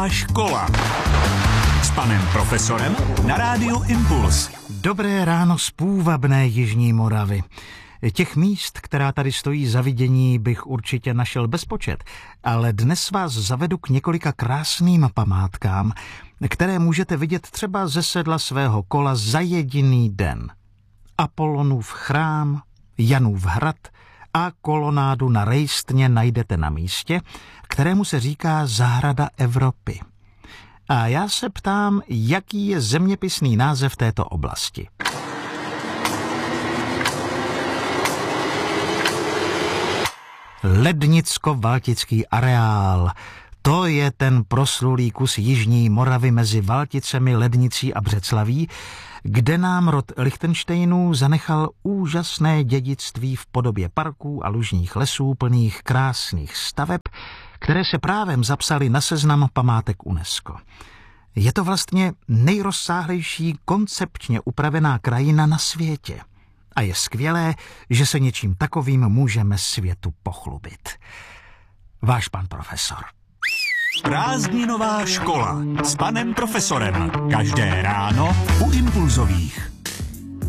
Škola s panem profesorem na rádiu Impuls. Dobré ráno z půvabné Jižní Moravy. Těch míst, která tady stojí za vidění, bych určitě našel bezpočet, ale dnes vás zavedu k několika krásným památkám, které můžete vidět třeba ze sedla svého kola za jediný den. Apollonův chrám, Janův hrad a kolonádu na Rejstně najdete na místě, kterému se říká Zahrada Evropy. A já se ptám, jaký je zeměpisný název této oblasti. Lednicko-Valtický areál. To je ten proslulý kus Jižní Moravy mezi Valticemi, Lednicí a Břeclaví, kde nám rod Lichtenštejnů zanechal úžasné dědictví v podobě parků a lužních lesů plných krásných staveb, které se právem zapsaly na seznam památek UNESCO. Je to vlastně nejrozsáhlejší koncepčně upravená krajina na světě. A je skvělé, že se něčím takovým můžeme světu pochlubit. Váš pan profesor. Prázdninová škola s panem profesorem. Každé ráno u Impulzových.